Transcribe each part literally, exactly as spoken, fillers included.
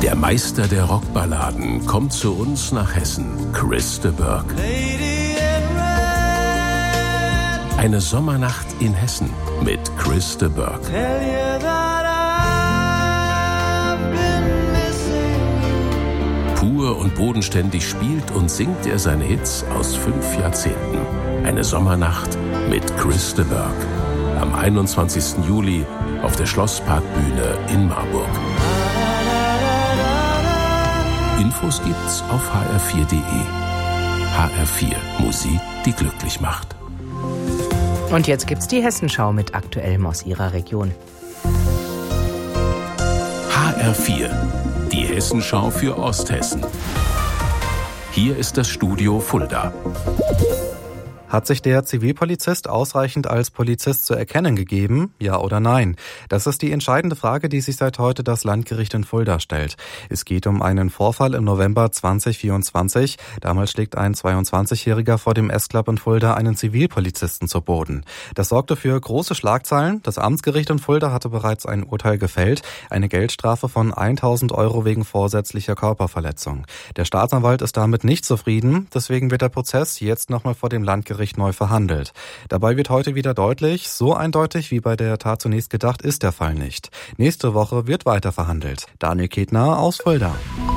Der Meister der Rockballaden kommt zu uns nach Hessen, Chris de Burgh. Eine Sommernacht in Hessen mit Chris de Burgh. Pur und bodenständig spielt und singt er seine Hits aus fünf Jahrzehnten. Eine Sommernacht mit Chris de Burgh. Am einundzwanzigsten Juli auf der Schlossparkbühne in Marburg. Infos gibt's auf h r vier punkt d e. H R vier, Musik, die glücklich macht. Und jetzt gibt's die Hessenschau mit Aktuellem aus Ihrer Region. H R vier, die Hessenschau für Osthessen. Hier ist das Studio Fulda. Hat sich der Zivilpolizist ausreichend als Polizist zu erkennen gegeben? Ja oder nein? Das ist die entscheidende Frage, die sich seit heute das Landgericht in Fulda stellt. Es geht um einen Vorfall im November zwanzig vierundzwanzig. Damals schlägt ein zweiundzwanzigjähriger vor dem S-Club in Fulda einen Zivilpolizisten zu Boden. Das sorgte für große Schlagzeilen. Das Amtsgericht in Fulda hatte bereits ein Urteil gefällt. Eine Geldstrafe von tausend Euro wegen vorsätzlicher Körperverletzung. Der Staatsanwalt ist damit nicht zufrieden. Deswegen wird der Prozess jetzt nochmal vor dem Landgericht neu verhandelt. Dabei wird heute wieder deutlich, so eindeutig wie bei der Tat zunächst gedacht, ist der Fall nicht. Nächste Woche wird weiter verhandelt. Daniel Ketner aus Fulda.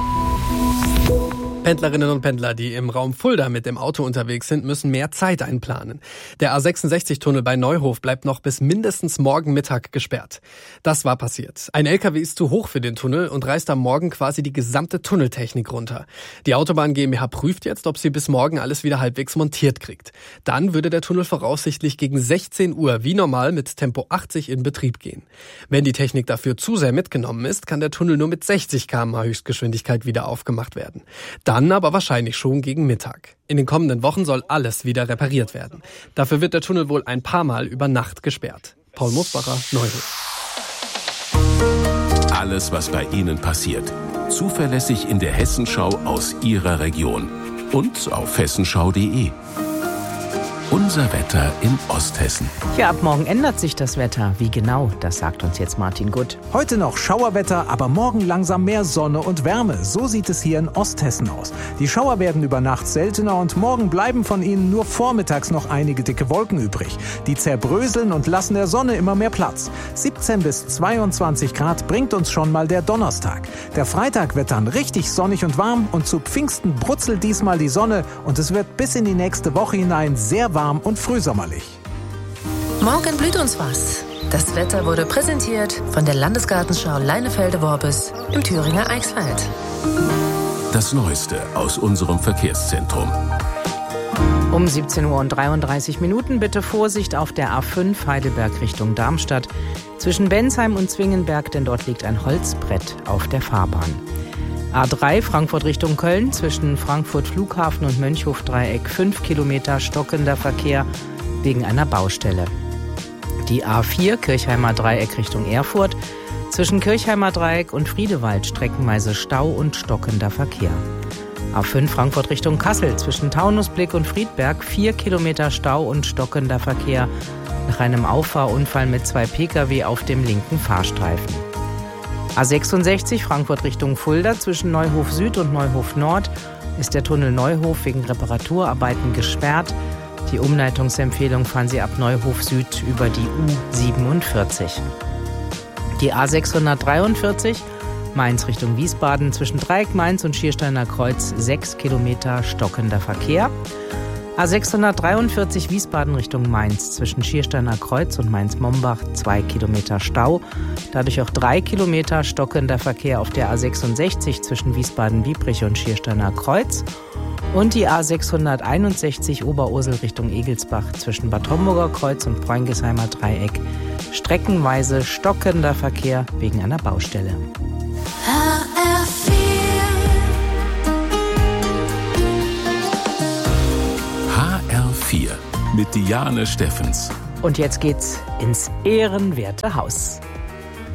Pendlerinnen und Pendler, die im Raum Fulda mit dem Auto unterwegs sind, müssen mehr Zeit einplanen. Der A sechsundsechzig-Tunnel bei Neuhof bleibt noch bis mindestens morgen Mittag gesperrt. Das war passiert. Ein L K W ist zu hoch für den Tunnel und reißt am Morgen quasi die gesamte Tunneltechnik runter. Die Autobahn GmbH prüft jetzt, ob sie bis morgen alles wieder halbwegs montiert kriegt. Dann würde der Tunnel voraussichtlich gegen sechzehn Uhr wie normal mit Tempo achtzig in Betrieb gehen. Wenn die Technik dafür zu sehr mitgenommen ist, kann der Tunnel nur mit sechzig Kilometer pro Stunde Höchstgeschwindigkeit wieder aufgemacht werden. Dann aber wahrscheinlich schon gegen Mittag. In den kommenden Wochen soll alles wieder repariert werden. Dafür wird der Tunnel wohl ein paar Mal über Nacht gesperrt. Paul Musbacher, Neuhof. Alles, was bei Ihnen passiert. Zuverlässig in der Hessenschau aus Ihrer Region. Und auf hessenschau punkt d e. Unser Wetter in Osthessen. Ja, ab morgen ändert sich das Wetter. Wie genau, das sagt uns jetzt Martin Gutt. Heute noch Schauerwetter, aber morgen langsam mehr Sonne und Wärme. So sieht es hier in Osthessen aus. Die Schauer werden über Nacht seltener und morgen bleiben von ihnen nur vormittags noch einige dicke Wolken übrig. Die zerbröseln und lassen der Sonne immer mehr Platz. siebzehn bis zweiundzwanzig Grad bringt uns schon mal der Donnerstag. Der Freitag wird dann richtig sonnig und warm und zu Pfingsten brutzelt diesmal die Sonne und es wird bis in die nächste Woche hinein sehr warm und frühsommerlich. Morgen blüht uns was. Das Wetter wurde präsentiert von der Landesgartenschau Leinefelde-Worbis im Thüringer Eichsfeld. Das Neueste aus unserem Verkehrszentrum. Um siebzehn Uhr und dreiunddreißig Minuten bitte Vorsicht auf der A fünf Heidelberg Richtung Darmstadt. Zwischen Bensheim und Zwingenberg, denn dort liegt ein Holzbrett auf der Fahrbahn. A drei Frankfurt Richtung Köln, zwischen Frankfurt Flughafen und Mönchhof-Dreieck fünf Kilometer stockender Verkehr wegen einer Baustelle. Die A vier Kirchheimer Dreieck Richtung Erfurt, zwischen Kirchheimer Dreieck und Friedewald streckenweise Stau und stockender Verkehr. A fünf Frankfurt Richtung Kassel, zwischen Taunusblick und Friedberg vier Kilometer Stau und stockender Verkehr nach einem Auffahrunfall mit zwei Pkw auf dem linken Fahrstreifen. A sechsundsechzig Frankfurt Richtung Fulda, zwischen Neuhof Süd und Neuhof Nord ist der Tunnel Neuhof wegen Reparaturarbeiten gesperrt. Die Umleitungsempfehlung fahren Sie ab Neuhof Süd über die U siebenundvierzig. Die A sechshundertdreiundvierzig Mainz Richtung Wiesbaden, zwischen Dreieck Mainz und Schiersteiner Kreuz sechs Kilometer stockender Verkehr. A sechshundertdreiundvierzig Wiesbaden Richtung Mainz, zwischen Schiersteiner Kreuz und Mainz-Mombach zwei Kilometer Stau. Dadurch auch drei Kilometer stockender Verkehr auf der A sechsundsechzig zwischen Wiesbaden-Biebrich und Schiersteiner Kreuz. Und die A sechshunderteinundsechzig Oberursel Richtung Egelsbach zwischen Bad Homburger Kreuz und Preungesheimer Dreieck. Streckenweise stockender Verkehr wegen einer Baustelle. H R vier H R vier mit Diane Steffens. Und jetzt geht's ins ehrenwerte Haus.